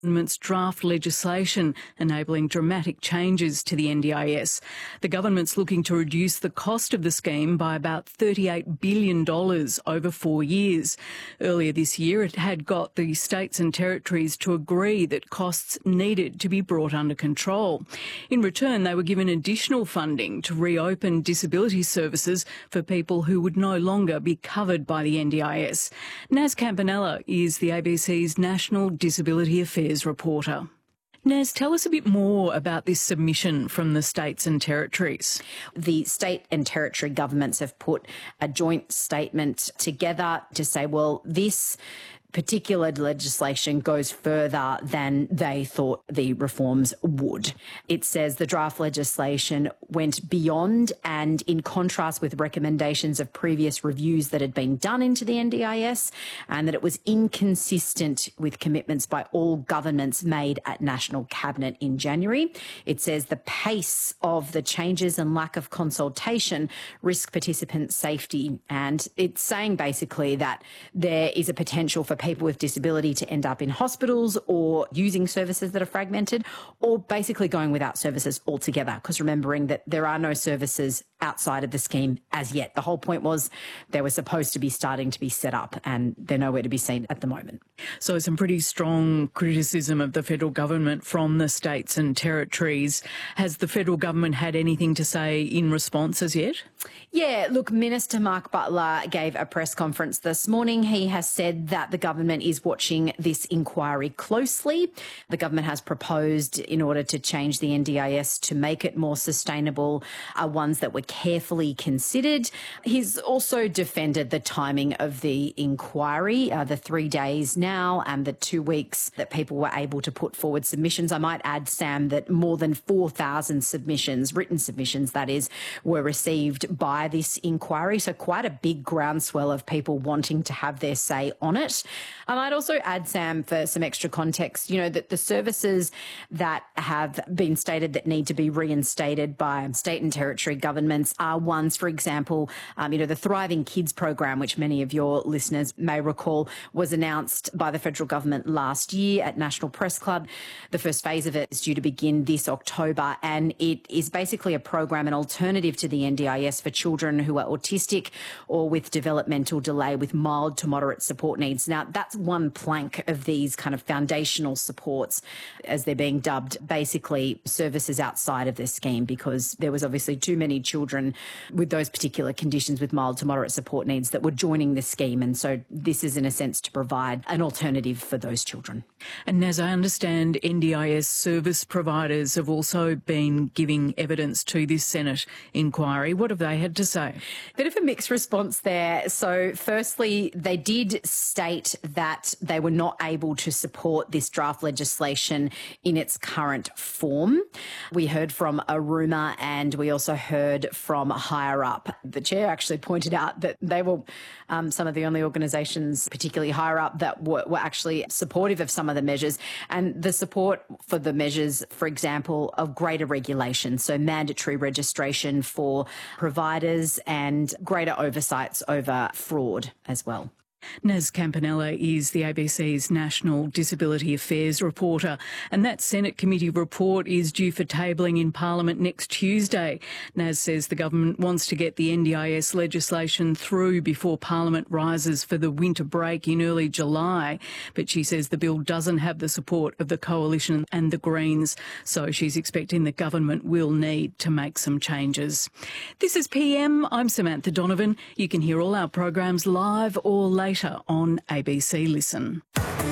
government's draft legislation enabling dramatic changes to the NDIS. The government's looking to reduce the cost of the scheme by about $38 billion over 4 years. Earlier this year, it had got the states and territories to agree that costs needed to be brought under control. In return, they were given additional funding to reopen disability services for people who would no longer be covered by the NDIS. Naz Campanella is the ABC's National Disability Affairs reporter. Naz, tell us a bit more about this submission from the states and territories. The state and territory governments have put a joint statement together to say, well, this particular legislation goes further than they thought the reforms would. It says the draft legislation went beyond and in contrast with recommendations of previous reviews that had been done into the NDIS, and that it was inconsistent with commitments by all governments made at National Cabinet in January. It says the pace of the changes and lack of consultation risk participant safety, and it's saying basically that there is a potential for people with disability to end up in hospitals or using services that are fragmented, or basically going without services altogether, because remembering that there are no services outside of the scheme as yet. The whole point was they were supposed to be starting to be set up, and they're nowhere to be seen at the moment. So some pretty strong criticism of the federal government from the states and territories. Has the federal government had anything to say in response as yet? Yeah, look, Minister Mark Butler gave a press conference this morning. He has said that the government is watching this inquiry closely. The government has proposed, in order to change the NDIS to make it more sustainable, ones that were carefully considered. He's also defended the timing of the inquiry, the 3 days now and the 2 weeks that people were able to put forward submissions. I might add, Sam, that more than 4,000 submissions, written submissions that is, were received by this inquiry. So quite a big groundswell of people wanting to have their say on it. I might also add, Sam, for some extra context, that the services that have been stated that need to be reinstated by state and territory governments are ones, for example, the Thriving Kids program, which many of your listeners may recall, was announced by the federal government last year at National Press Club. The first phase of it is due to begin this October, and it is basically a program, an alternative to the NDIS for children who are autistic or with developmental delay with mild to moderate support needs. Now, that's one plank of these kind of foundational supports, as they're being dubbed, basically services outside of this scheme, because there was obviously too many children with those particular conditions with mild to moderate support needs that were joining the scheme. And so this is, in a sense, to provide an alternative for those children. And as I understand, NDIS service providers have also been giving evidence to this Senate inquiry. What have they had to say? Bit of a mixed response there. So firstly, they did state that they were not able to support this draft legislation in its current form. We heard from Aruma, and we also heard from higher up. The chair actually pointed out that they were some of the only organisations, particularly higher up, that were actually supportive of some of the measures, and the support for the measures, for example, of greater regulation, so mandatory registration for providers and greater oversights over fraud as well. Naz Campanella is the ABC's National Disability Affairs reporter, and that Senate committee report is due for tabling in Parliament next Tuesday. Naz says the government wants to get the NDIS legislation through before Parliament rises for the winter break in early July, but she says the bill doesn't have the support of the Coalition and the Greens, so she's expecting the government will need to make some changes. This is PM. I'm Samantha Donovan. You can hear all our programs live or later on ABC Listen.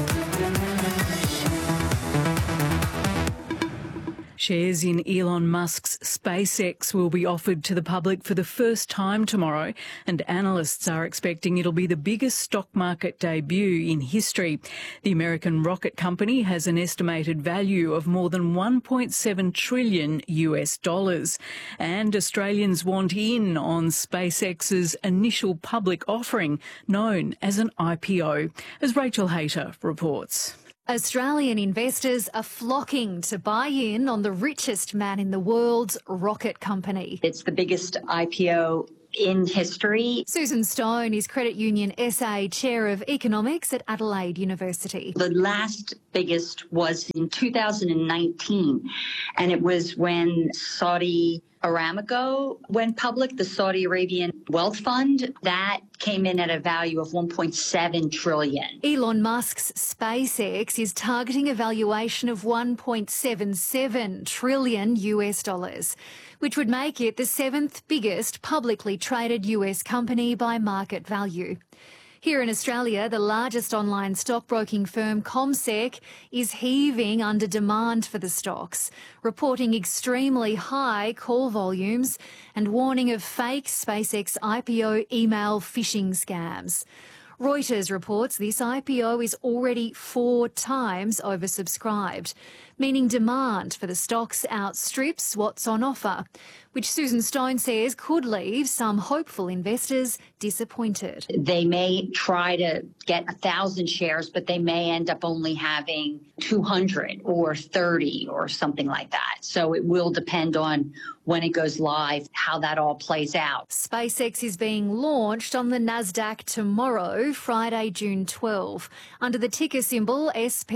Shares in Elon Musk's SpaceX will be offered to the public for the first time tomorrow, and analysts are expecting it'll be the biggest stock market debut in history. The American rocket company has an estimated value of more than $1.7 trillion US, and Australians want in on SpaceX's initial public offering, known as an IPO, as Rachel Hayter reports. Australian investors are flocking to buy in on the richest man in the world's rocket company. It's the biggest IPO in history. Susan Stone is Credit Union SA Chair of Economics at Adelaide University. The last biggest was in 2019, and it was when Saudi Aramco went public, the Saudi Arabian Wealth Fund. That came in at a value of $1.7 trillion. Elon Musk's SpaceX is targeting a valuation of $1.77 trillion US dollars, which would make it the seventh biggest publicly traded US company by market value. Here in Australia, the largest online stockbroking firm, CommSec, is heaving under demand for the stocks, reporting extremely high call volumes and warning of fake SpaceX IPO email phishing scams. Reuters reports this IPO is already 4 times oversubscribed, meaning demand for the stocks outstrips what's on offer, which Susan Stone says could leave some hopeful investors disappointed. They may try to get 1,000 shares, but they may end up only having 200 or 30 or something like that. So it will depend on when it goes live, how that all plays out. SpaceX is being launched on the Nasdaq tomorrow, Friday, June 12, under the ticker symbol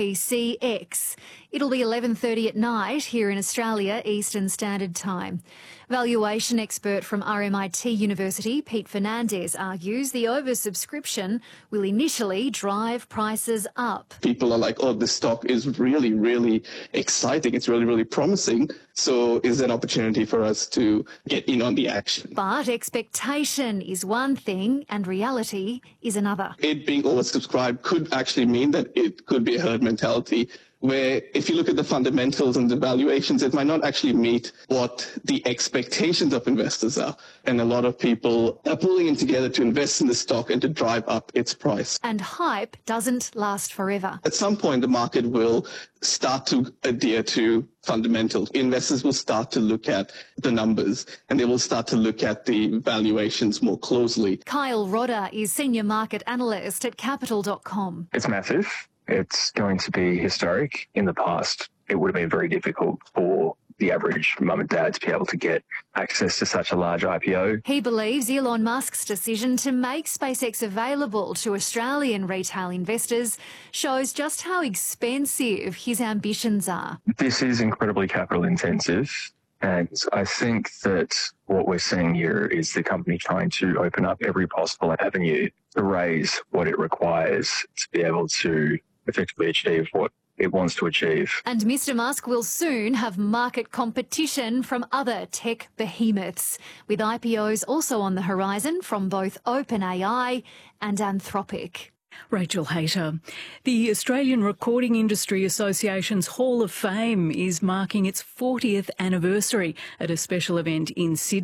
SPCX. It'll be 11:30 at night here in Australia, Eastern Standard Time. Valuation expert from RMIT University, Pete Fernandez, argues the oversubscription will initially drive prices up. People are like, oh, this stock is really, really exciting. It's really, really promising. So is there an opportunity for us to get in on the action? But expectation is one thing and reality is another. It being oversubscribed could actually mean that it could be a herd mentality, where if you look at the fundamentals and the valuations, it might not actually meet what the expectations of investors are. And a lot of people are pulling in together to invest in the stock and to drive up its price. And hype doesn't last forever. At some point, the market will start to adhere to fundamentals. Investors will start to look at the numbers and they will start to look at the valuations more closely. Kyle Rodder is Senior Market Analyst at Capital.com. It's massive. It's going to be historic. In the past, it would have been very difficult for the average mum and dad to be able to get access to such a large IPO. He believes Elon Musk's decision to make SpaceX available to Australian retail investors shows just how expensive his ambitions are. This is incredibly capital intensive. And I think that what we're seeing here is the company trying to open up every possible avenue to raise what it requires to be able to effectively achieve what it wants to achieve. And Mr. Musk will soon have market competition from other tech behemoths, with IPOs also on the horizon from both OpenAI and Anthropic. Rachel Hayter. The Australian Recording Industry Association's Hall of Fame is marking its 40th anniversary at a special event in Sydney.